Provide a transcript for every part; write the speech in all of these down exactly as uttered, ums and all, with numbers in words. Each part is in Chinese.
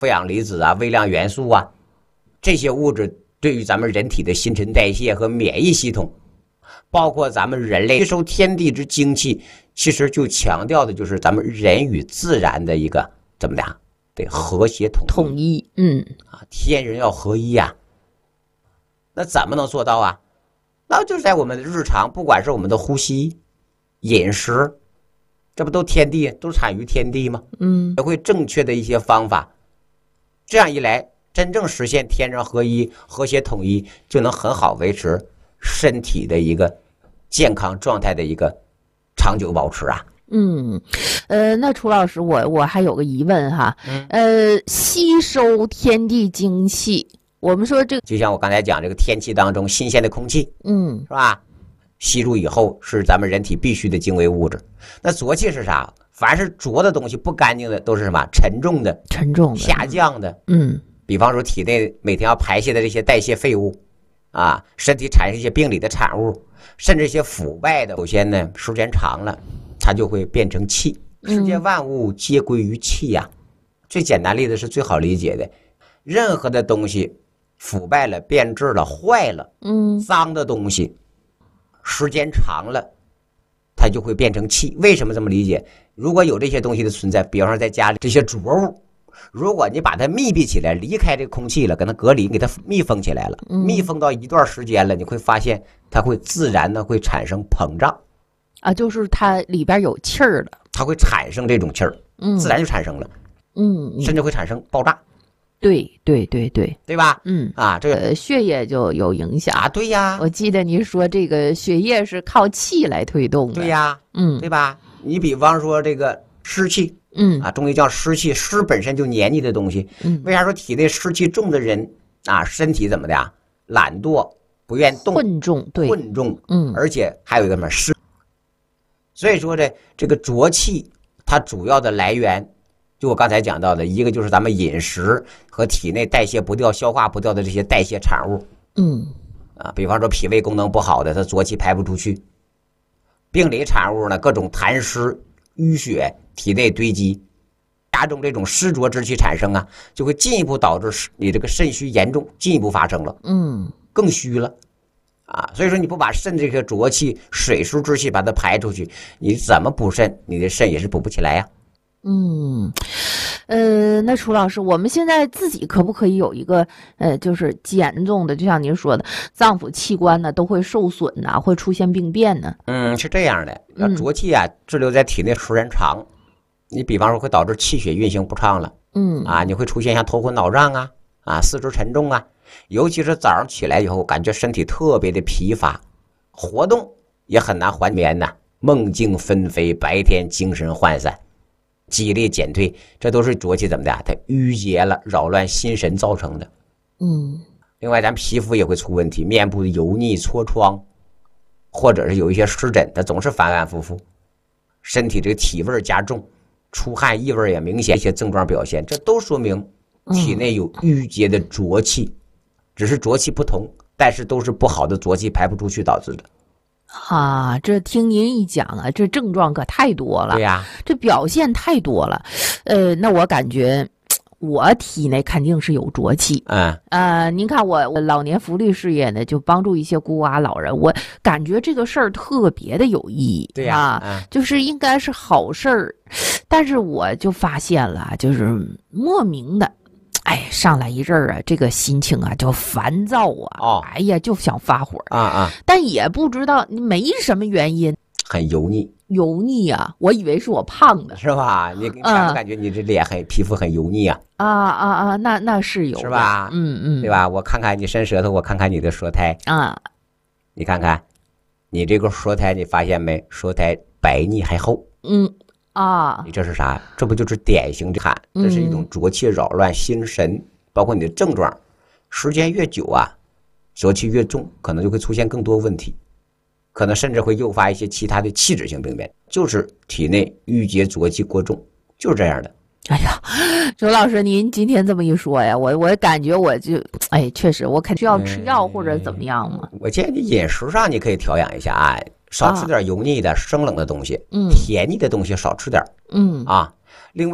负氧离子啊、微量元素啊，这些物质对于咱们人体的新陈代谢和免疫系统，包括咱们人类吸收天地之精气，其实就强调的就是咱们人与自然的一个怎么样得和谐统一统一，嗯啊，天人要合一啊。那怎么能做到啊？那就是在我们的日常，不管是我们的呼吸、饮食，这不都天地都产于天地吗？ 嗯， 也会正确的一些方法，这样一来，真正实现天人合一、和谐统一，就能很好维持身体的一个健康状态的一个长久保持啊。 嗯，呃，那楚老师，我我还有个疑问哈， 嗯， 呃，吸收天地精气，我们说这个， 就像我刚才讲，这个天气当中新鲜的空气， 嗯， 是吧？吸入以后是咱们人体必须的精微物质。那浊气是啥？凡是浊的东西、不干净的，都是什么？沉重的、 沉重的、 下降的。 嗯， 比方说体内每天要排泄的这些代谢废物啊，身体产生一些病理的产物，甚至一些腐败的，首先呢，时间长了，它就会变成气。世界万物皆归于气呀、啊嗯。最简单例子是最好理解的，任何的东西腐败了、变质了、坏了， 嗯， 脏的东西，时间长了，它就会变成气。为什么这么理解？如果有这些东西的存在，比方说在家里这些浊物，如果你把它密闭起来，离开这个空气了，跟它隔离，给它密封起来了，密封到一段时间了，你会发现它会自然的会产生膨胀啊，就是它里边有气儿了， 它会产生这种气儿， 嗯， 自然就产生了， 嗯， 甚至会产生爆炸。 对对对对， 对吧？ 嗯啊，这个、 呃、血液就有影响啊，对呀。 我记得您说这个血液是靠气来推动的， 对呀， 嗯， 对吧？你比方说这个湿气， 嗯啊，中医叫湿气，湿本身就黏腻的东西， 嗯， 为啥说体内湿气重的人啊，身体怎么的呀？懒惰，不愿动， 混重，对， 混重， 嗯， 而且还有一个什么湿，所以说这这个浊气，它主要的来源。就我刚才讲到的一个就是咱们饮食和体内代谢不掉、消化不掉的这些代谢产物， 嗯， 啊，比方说脾胃功能不好的，它浊气排不出去；病理产物呢，各种痰湿、淤血体内堆积，加重这种湿浊之气产生啊，就会进一步导致你这个肾虚严重，进一步发生了， 嗯， 更虚了，啊，所以说你不把肾这个浊气、水湿之气把它排出去，你怎么补肾，你的肾也是补不起来呀、啊。 嗯，呃，那楚老师，我们现在自己可不可以有一个呃，就是严重的，就像您说的，脏腑器官呢都会受损呐、啊，会出现病变呢？ 嗯，是这样的，要浊气啊，滞留在体内时间长，你比方说会导致气血运行不畅了， 嗯啊，你会出现像头昏脑胀啊，啊，四肢沉重啊，尤其是早上起来以后，感觉身体特别的疲乏，活动也很难还眠呐、啊，梦境纷飞，白天精神涣散。记忆力减退，这都是浊气怎么的？它淤结了，扰乱心神造成的。 嗯， 另外，咱皮肤也会出问题，面部油腻、痤疮，或者是有一些湿疹，它总是反反复复。身体这个体味加重，出汗异味也明显，一些症状表现，这都说明体内有淤结的浊气，嗯、只是浊气不同，但是都是不好的浊气排不出去导致的。 啊，这听您一讲啊，这症状可太多了。 对呀， 这表现太多了。呃，那我感觉我体内肯定是有浊气。 嗯， 呃，您看我我老年福利事业呢，就帮助一些孤寡老人，我感觉这个事儿特别的有意义。 对呀、 啊嗯， 就是应该是好事儿，但是我就发现了，就是莫名的。哎，上来一阵儿啊，这个心情啊就烦躁啊， 哦， 哎呀就想发火啊啊， 但也不知道没什么原因， 很油腻， 油腻啊，我以为是我胖的， 是吧？你感不感觉你这脸很、嗯、皮肤很油腻啊？ 啊啊啊，那那是有， 是吧？ 嗯嗯， 对吧？我看看你伸舌头，我看看你的舌苔啊， 你看看你这个舌苔，你发现没？舌苔白腻还厚， 嗯。啊， 你这是啥？这不就是典型的汗？这是一种浊气扰乱心神，嗯、包括你的症状，时间越久啊，浊气越重，可能就会出现更多问题，可能甚至会诱发一些其他的器质性病变，就是体内郁结浊气过重，就是这样的。 哎呀，周老师，您今天这么一说呀，我我感觉我就，哎，确实，我肯定要吃药或者怎么样嘛。 我建议你饮食上你可以调养一下啊。少吃点油腻的、啊、生冷的东西， 嗯， 甜腻的东西少吃点， 嗯啊。另外呀，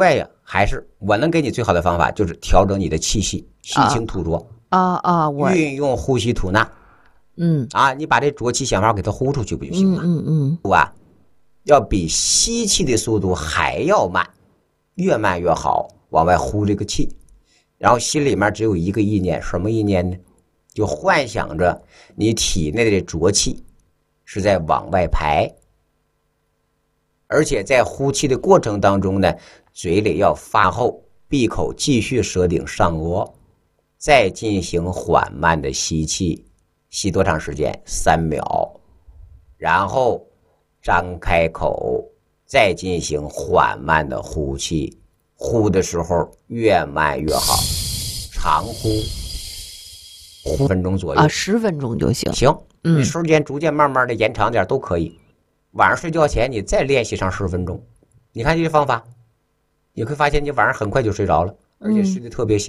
还是我能给你最好的方法，就是调整你的气息，吸清吐浊啊啊，我运用呼吸吐纳。 嗯啊，你把这浊气想法给它呼出去不就行了？ 嗯嗯嗯， 啊，要比吸气的速度还要慢，越慢越好，往外呼这个气，然后心里面只有一个意念，什么意念呢？就幻想着你体内的浊气是在往外排，而且在呼气的过程当中呢，嘴里要发后，闭口继续舌顶上颚，再进行缓慢的吸气。吸多长时间？三秒，然后张开口，再进行缓慢的呼气。呼的时候越慢越好，长呼，呼分钟左右啊，十分钟就行。 行， 嗯， 时间逐渐慢慢的延长点都可以。晚上睡觉前你再练习上十分钟，你看这个方法，你会发现你晚上很快就睡着了，而且睡得特别香。